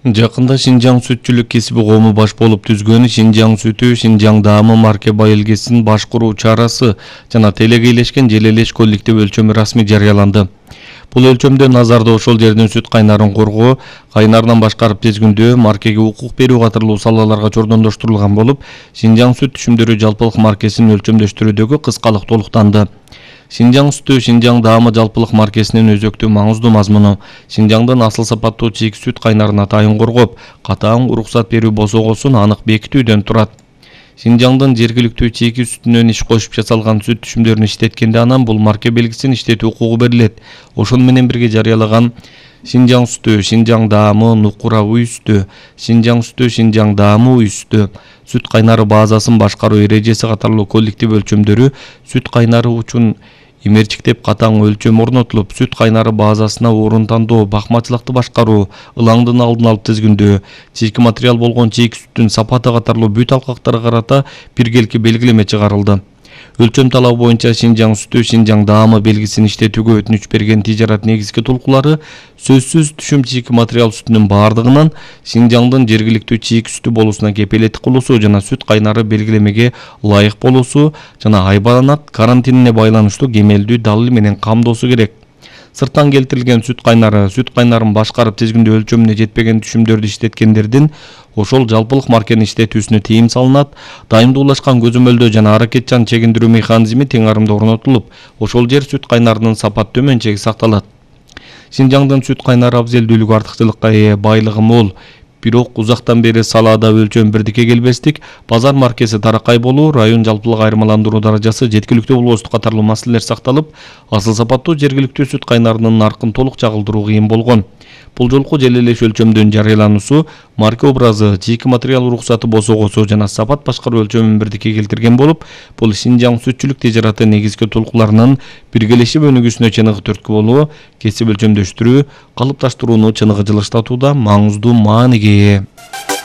Жакында Шинжаң сүтчүлүк кесиби коому баш болуп түзгөн Шинжаң сүтү, Шинжаң даамы марке байылгесин башкаруу чарасы жана телегейлешкен желелеш коллектив өлчөмү расмий жарыяланды. Бул өлчөмдө назарда ошол жердин сүт кайнарын коргоо, кайнарынан башкарып тезгүндөө, маркеге укук берүү катарлуу салаларга чордондоштурулган болуп, Шинжаң сүт түшүмдөрү жалпылык маркесин өлчөмдөштүрүүдөгү кыскалык толуктанды. Шинжаң сүтү Шинжаң даамы жалпылык маркесинин өзөктүү маңыздуу мазмуну Шинжаңдын асыл сапаттуу чийик сүт кайнарын атайын коргоп, катаң уруксат берүү босогосун анык бекитүүдөн турат. Шинжаңдын жергиликтүү чийки сүтүнөн иш кошуп жасалган сүт түшүмдөрүн иштеткенде анан бул марке белгисин иштетүү укугу берилет. Ошону менен бирге жарыялаган Шинжаң сүтү, Шинжаң даамы, Нукура уй сүтү, Шинжаң сүтү, Шинжаң даамы уй сүтү, сүт кайнары базасын башкаруу эрежеси катарлуу коллектив өлчөмдөрү сүт кайнары үчүн имерчиктеп катаң өлчөм орнотулуп, сүт кайнары базасына орун тандоо, бакмачылыкты башкаруу, ылаңдын алдын алып тизгиндөө, чийки материал болгон чийки сүттүн сапаты катарлуу бүт алкактарга карата биргелки белгилеме чыгарылды. Өлчөм талабы боюнча Шинжаң сүтү, Шинжаң даамы белгисин иштетүүгө өтүнүч берген тижарат негизги толкулары сөзсүз түшүм чийки материал сүтүнүн бардыгынан Шинжаңдын жергиликтүү чийки сүтү болуусуна кепелеттик кылуусу жана сүт кайнары белгилемеге ылайык болуусу жана айбанат карантинине байланыштуу кемелдүү далил менен камдоосу керек. Сырттан келтирилген сүт кайнарын башкарып тизгиндөө өлчөмүнө жетпеген түшүмдөрдү иштеткендердин ошол жалпылык маркени иштетүүсүнө тыйым салынат, дайымдуулашкан көзөмөлдөө жана аракетчан чегиндирүү механизми тең арымда орнотулуп, ошол жер сүт кайнарынын сапат төмөнчеги сакталат. Шинжаңдын сүт кайнары абзелдүүлүгү артыкчылыкка ээ, байлыгы мол, бирок узактан бери салаада өлчөм бирдикке келбестик, базар маркеси таракай болуу, район жалпылык айырмаландыруу даражасы жеткиликтүү болбостук катарлуу маселелер сакталып, асыл сапаттуу жергиликтүү сүт кайнарынын наркын толук чагылдыруу кыйын болгон. Бул жолку желелеш өлчөмдүн жарыялануусу марке образы, чийки материал уруксаты босогосу жана сапат башкаруу өлчөмүн бирдикке келтирген болуп, бул Шинжаң сүтчүлүк тижараты негизги толкуларынын биргелешип өнүгүүсүнө чыныгы түрткү болуу, кесип өлчөмдөштүрүү, калыпташтырууну чыныгы жылыштатууда маңыздуу мааниге ээ.